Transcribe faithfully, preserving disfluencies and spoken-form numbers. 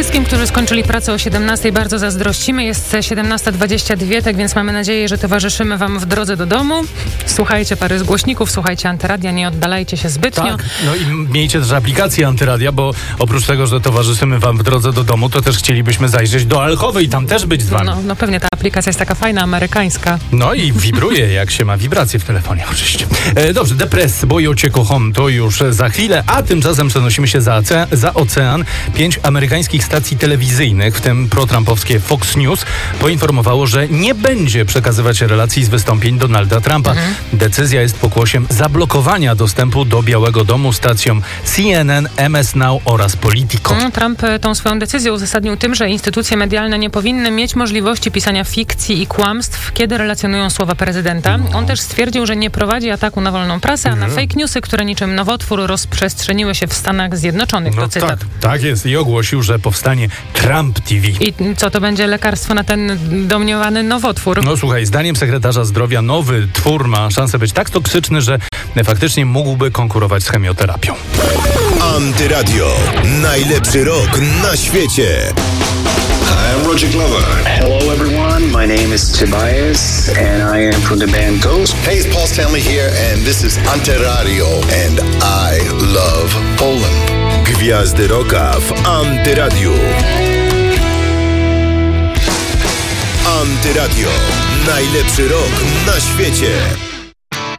wszystkim, którzy skończyli pracę o siedemnastej, bardzo zazdrościmy. Jest siedemnasta dwadzieścia dwa, tak więc mamy nadzieję, że towarzyszymy wam w drodze do domu. Słuchajcie pary z głośników, słuchajcie Antyradia, nie oddalajcie się zbytnio. Tak, no i miejcie też aplikację Antyradia, bo oprócz tego, że towarzyszymy wam w drodze do domu, to też chcielibyśmy zajrzeć do Alchowy i tam też być z wami. No, no pewnie ta aplikacja jest taka fajna, amerykańska. No i wibruje, jak się ma wibracje w telefonie oczywiście. E, dobrze, Depres, bo ja cię kocham, to już za chwilę, a tymczasem przenosimy się za, oce- za ocean. Pięć amerykańskich stacji telewizyjnych, w tym pro-trumpowskie Fox News, poinformowało, że nie będzie przekazywać relacji z wystąpień Donalda Trumpa. Mhm. Decyzja jest pokłosiem zablokowania dostępu do Białego Domu stacjom C N N, M S Now oraz Politico. No, Trump tą swoją decyzję uzasadnił tym, że instytucje medialne nie powinny mieć możliwości pisania fikcji i kłamstw, kiedy relacjonują słowa prezydenta. No. On też stwierdził, że nie prowadzi ataku na wolną prasę, a na fake newsy, które niczym nowotwór rozprzestrzeniły się w Stanach Zjednoczonych. No to cytat. Tak, tak jest i ogłosił, że powstanie Trump T V. I co to będzie lekarstwo na ten domniemany nowotwór? No słuchaj, zdaniem sekretarza zdrowia nowy twór ma szansę być tak toksyczny, że faktycznie mógłby konkurować z chemioterapią. Antyradio. Najlepszy rok na świecie. Hi, I'm Roger Glover. Hello everyone, my name is Tobias and I am from the band Ghost. Hey, it's Paul Stanley here and this is Antyradio and I love Poland. Gwiazdy rocka w Antyradiu. Antyradio. Najlepszy rok na świecie.